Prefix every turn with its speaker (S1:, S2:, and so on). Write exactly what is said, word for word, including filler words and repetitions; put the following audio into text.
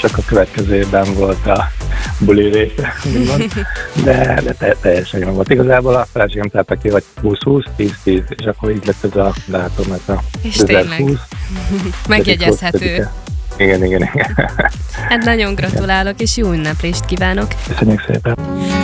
S1: csak a következő évben volt a buli része, de, de te, teljesen jó volt. Igazából a feleségem találta ki, hogy húsz-húsz, tíz-tíz, és akkor így lett ez a dátum, ez a
S2: és tényleg megjegyezhető.
S1: Igen, igen, igen.
S2: Hát nagyon gratulálok, és jó ünneplést kívánok.
S1: Köszönjük szépen.